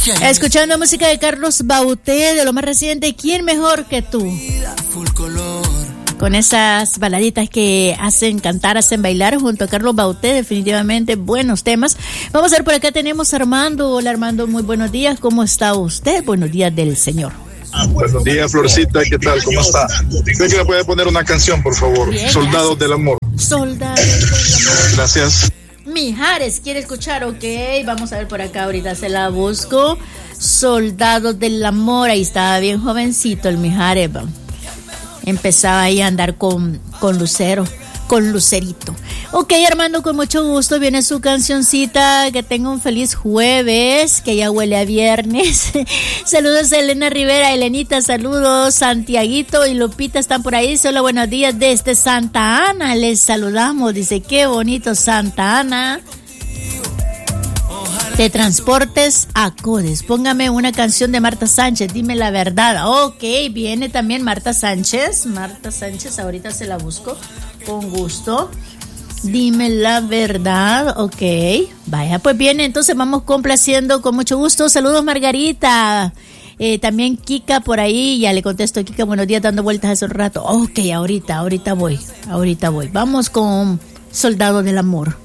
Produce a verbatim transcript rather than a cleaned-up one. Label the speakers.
Speaker 1: Escuchando música de Carlos Bauté, de lo más reciente, ¿quién mejor que tú? Con esas baladitas que hacen cantar, hacen bailar junto a Carlos Bauté, definitivamente buenos temas. Vamos a ver, por acá tenemos a Armando. Hola Armando, muy buenos días, ¿cómo está usted? Buenos días del Señor.
Speaker 2: Buenos días, Florcita, ¿qué tal? ¿Cómo está? ¿Cree que me puede poner una canción, por favor?
Speaker 1: Bien,
Speaker 2: Soldados del Amor.
Speaker 1: Soldados del Amor.
Speaker 2: Gracias.
Speaker 1: Mijares, ¿quiere escuchar? Ok, vamos a ver por acá, ahorita se la busco. Soldados del Amor, ahí estaba bien jovencito el Mijares. Empezaba ahí a andar con, con Lucero, con Lucerito. Ok, Armando, con mucho gusto viene su cancioncita. Que tenga un feliz jueves, que ya huele a viernes. Saludos a Elena Rivera, Elenita, saludos. Santiaguito y Lupita están por ahí. Hola, buenos días desde Santa Ana. Les saludamos. Dice, qué bonito Santa Ana. De Transportes a Codes. Póngame una canción de Marta Sánchez, dime la verdad. Ok, viene también Marta Sánchez. Marta Sánchez, ahorita se la busco con gusto. Dime la verdad, ok. Vaya, pues viene, entonces vamos complaciendo con mucho gusto. Saludos, Margarita. Eh, también Kika por ahí, ya le contesto a Kika, buenos días, dando vueltas hace un rato. Ok, ahorita, ahorita voy, ahorita voy. Vamos con Soldado del Amor.